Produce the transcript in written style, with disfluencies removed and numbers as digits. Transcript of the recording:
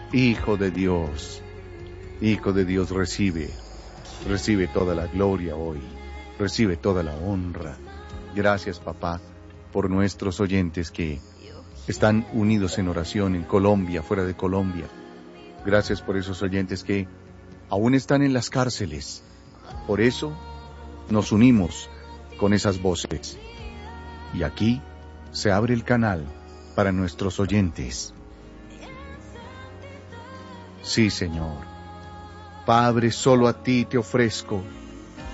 Hijo de Dios, recibe toda la gloria hoy, recibe toda la honra. Gracias, papá, por nuestros oyentes que están unidos en oración en Colombia, fuera de Colombia. Gracias por esos oyentes que aún están en las cárceles. Por eso nos unimos con esas voces. Y aquí se abre el canal para nuestros oyentes. Sí, Señor. Padre, solo a ti te ofrezco